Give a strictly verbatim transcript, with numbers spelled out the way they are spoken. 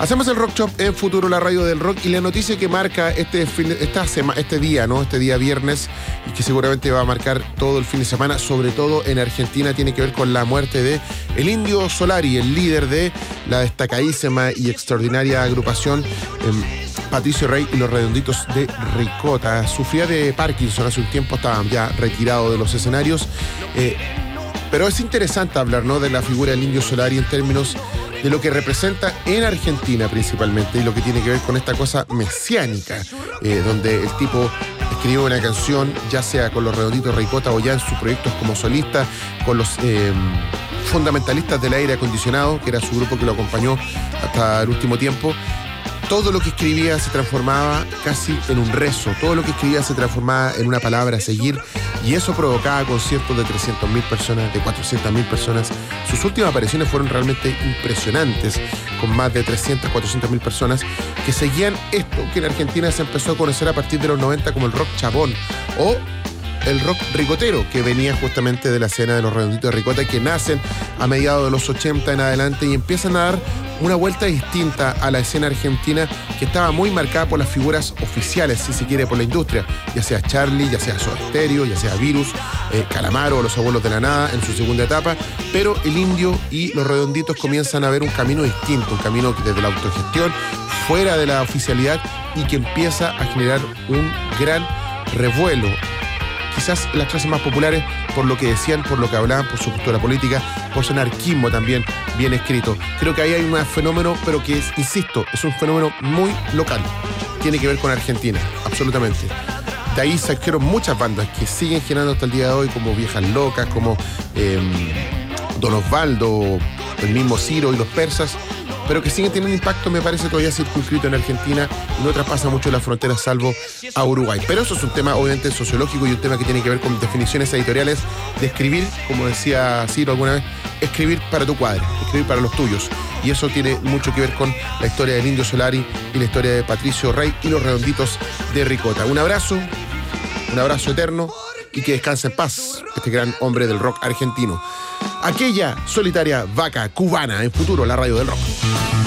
Hacemos el Rock Shop en Futuro, la radio del rock, y la noticia que marca este, fin, esta sema, este día, ¿no? Este día viernes, y que seguramente va a marcar todo el fin de semana, sobre todo en Argentina, tiene que ver con la muerte de el Indio Solari, el líder de la destacadísima y extraordinaria agrupación eh, Patricio Rey y los Redonditos de Ricota. Sufría de Parkinson hace un tiempo, estaba ya retirado de los escenarios, eh, pero es interesante hablar, ¿no?, de la figura del Indio Solari en términos de lo que representa en Argentina principalmente, y lo que tiene que ver con esta cosa mesiánica, eh, donde el tipo escribió una canción, ya sea con los Redonditos de Ricota o ya en sus proyectos como solista, con los eh, fundamentalistas del aire acondicionado, que era su grupo que lo acompañó hasta el último tiempo. Todo lo que escribía se transformaba casi en un rezo, todo lo que escribía se transformaba en una palabra a seguir, y eso provocaba conciertos de trescientas mil personas, de cuatrocientas mil personas. Sus últimas apariciones fueron realmente impresionantes, con más de trescientas, cuatrocientas mil personas que seguían esto que en Argentina se empezó a conocer a partir de los noventa como el rock chabón, o el rock ricotero, que venía justamente de la escena de los Redonditos de Ricota, que nacen a mediados de los ochenta en adelante y empiezan a dar una vuelta distinta a la escena argentina, que estaba muy marcada por las figuras oficiales, si se quiere, por la industria, ya sea Charlie, ya sea Soda Stereo, ya sea Virus, eh, Calamaro, Los Abuelos de la Nada en su segunda etapa, pero el Indio y los Redonditos comienzan a ver un camino distinto, un camino desde la autogestión, fuera de la oficialidad, y que empieza a generar un gran revuelo, quizás las clases más populares, por lo que decían, por lo que hablaban, por su postura política, por su anarquismo también bien escrito. Creo que ahí hay un fenómeno, pero que, es, insisto, es un fenómeno muy local. Tiene que ver con Argentina, absolutamente. De ahí surgieron muchas bandas que siguen generando hasta el día de hoy, como Viejas Locas, como eh, Don Osvaldo, el mismo Ciro y los Persas, pero que siguen teniendo impacto, me parece, todavía circunscrito en Argentina, y no traspasa mucho las fronteras salvo a Uruguay. Pero eso es un tema obviamente sociológico y un tema que tiene que ver con definiciones editoriales de escribir, como decía Ciro alguna vez, escribir para tu cuadra, escribir para los tuyos. Y eso tiene mucho que ver con la historia del Indio Solari y la historia de Patricio Rey y los Redonditos de Ricota. Un abrazo, un abrazo eterno, y que descanse en paz este gran hombre del rock argentino. Aquella solitaria vaca cubana en Futuro, la radio del rock.